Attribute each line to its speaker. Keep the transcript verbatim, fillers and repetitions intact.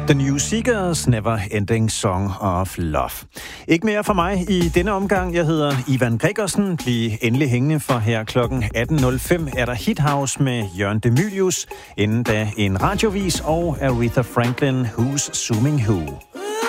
Speaker 1: The New Seekers, Never Ending Song of Love. Ikke mere for mig i denne omgang. Jeg hedder Ivan Gregersen. Bliv endelig hængende, for her klokken atten nul fem er der Hit House med Jørgen De Mylius. Inden da en radiovis og Aretha Franklin, Who's Zooming Who.